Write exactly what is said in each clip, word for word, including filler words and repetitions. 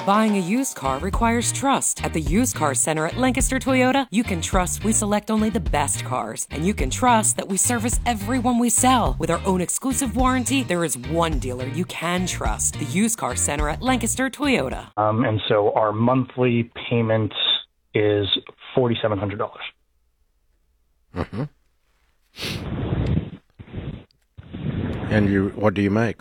Buying a used car requires trust. At the Used Car Center at Lancaster Toyota, you can trust we select only the best cars. And you can trust that we service everyone we sell. With our own exclusive warranty, there is one dealer you can trust. The Used Car Center at Lancaster Toyota. Um, and so our monthly payment is four thousand seven hundred dollars. Mm-hmm. And you, what do you make?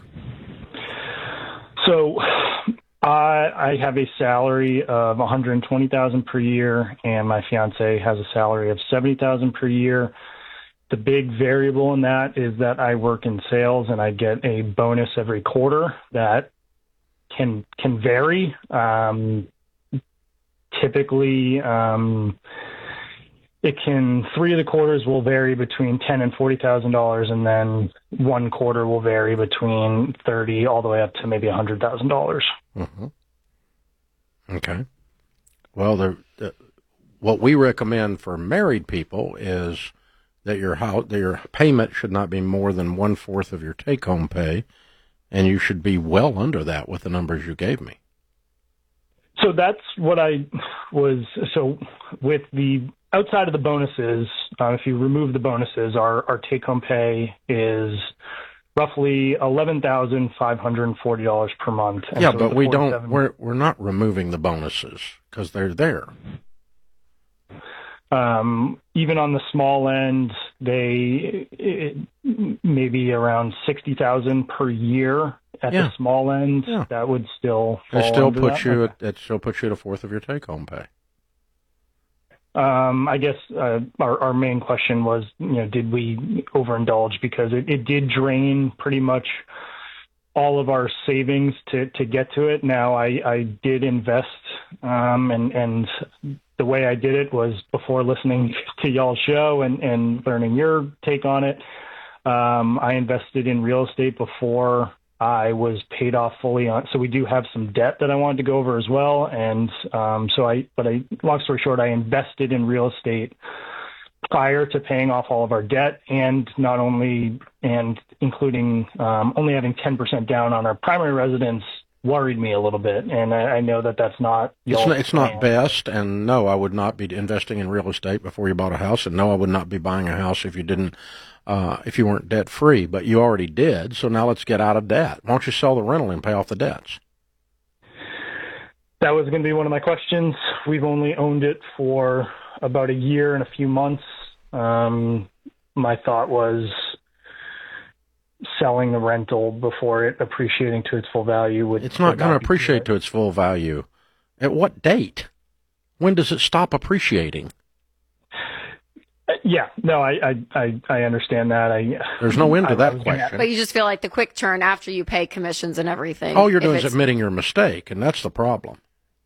So I, I have a salary of one hundred twenty thousand dollars per year, and my fiance has a salary of seventy thousand dollars per year. The big variable in that is that I work in sales, and I get a bonus every quarter that can can vary. Um, typically, um, it can three of the quarters will vary between ten and forty thousand dollars, and then one quarter will vary between thirty all the way up to maybe a hundred thousand dollars. Mm-hmm. Okay. Well, the, the what we recommend for married people is that your house, that your payment should not be more than one fourth of your take-home pay, and you should be well under that with the numbers you gave me. So that's what I was. So with the outside of the bonuses, uh, if you remove the bonuses, our, our take-home pay is roughly eleven thousand five hundred forty dollars per month. And yeah, so but we don't. We're we're not removing the bonuses because they're there. Um, even on the small end, they it, maybe around sixty thousand per year at yeah. the small end. Yeah. That would still fall it still under puts that. you. At, it still puts you at a fourth of your take-home pay. Um, I guess uh, our, our main question was, you know, did we overindulge? Because it, it did drain pretty much all of our savings to, to get to it. Now, I, I did invest, um, and, and the way I did it was before listening to y'all's show and, and learning your take on it. Um, I invested in real estate before I was paid off fully on, so we do have some debt that I wanted to go over as well. And um, so I, but I, long story short, I invested in real estate prior to paying off all of our debt, and not only, and including um, only having ten percent down on our primary residence worried me a little bit. And I, I know that that's not, it's not, it's not best. And no, I would not be investing in real estate before you bought a house. And no, I would not be buying a house if you didn't, Uh, if you weren't debt free, but you already did. So now let's get out of debt. Why don't you sell the rental and pay off the debts? That was going to be one of my questions. We've only owned it for about a year and a few months. Um, my thought was selling the rental before it appreciating to its full value. Would, it's not going to appreciate to its full value. At what date? When does it stop appreciating? Yeah, no, I, I, I, I understand that. I There's no end to I, that I question. But you just feel like the quick turn after you pay commissions and everything. All you're doing is admitting your mistake, and that's the problem.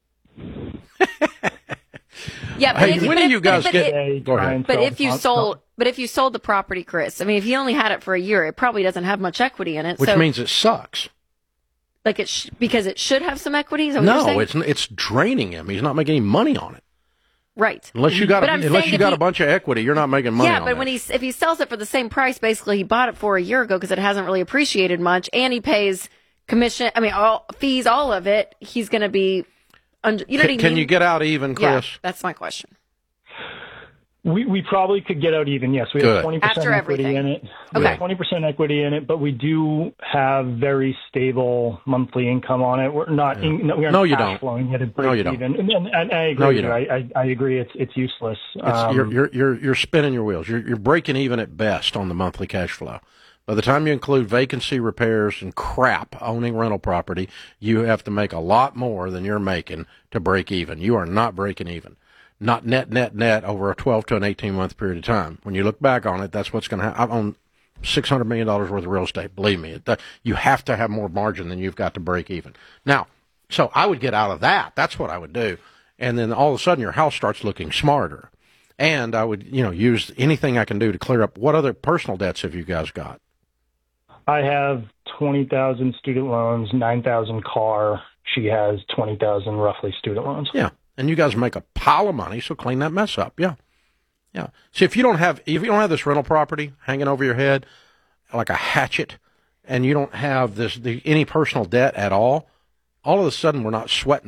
Yeah, but hey, if, when but do if, you guys but, get? But, it, go ahead. But if you sold, but if you sold the property, Chris, I mean, if you only had it for a year, it probably doesn't have much equity in it. Which so, means it sucks. Like it sh- because it should have some equity. Is that what no, you're saying? it's it's draining him. He's not making any money on it. Right. Unless you got a, unless you got he, a bunch of equity, you're not making money. Yeah, on but that. when he if he sells it for the same price, basically he bought it for a year ago because it hasn't really appreciated much, and he pays commission. I mean, all fees, all of it. He's going to be under. You know can, what I mean? Can you get out even, Chris? Yeah, that's my question. We we probably could get out even. Yes, we Good. have twenty percent After equity everything. in it. We Okay. have twenty percent equity in it, but we do have very stable monthly income on it. We're not. Yeah. In, no, we aren't No, you cash don't. flowing it at break No, you don't. even. And, and, and I agree. No, you with don't. I, I I agree. It's it's useless. It's, Um, you're, you're you're you're spinning your wheels. You're you're breaking even at best on the monthly cash flow. By the time you include vacancy repairs and crap owning rental property, you have to make a lot more than you're making to break even. You are not breaking even. Not net, net, net over a twelve to an eighteen month period of time. When you look back on it, that's what's going to happen. I own six hundred million dollars worth of real estate. Believe me, it, you have to have more margin than you've got to break even. Now, so I would get out of that. That's what I would do. And then all of a sudden your house starts looking smarter. And I would, you know, use anything I can do to clear up. What other personal debts have you guys got? I have twenty thousand student loans, nine thousand car. She has twenty thousand roughly student loans. Yeah. And you guys make a pile of money, so clean that mess up. Yeah. Yeah. See, if you don't have, if you don't have this rental property hanging over your head like a hatchet, and you don't have this, the, any personal debt at all, all of a sudden we're not sweating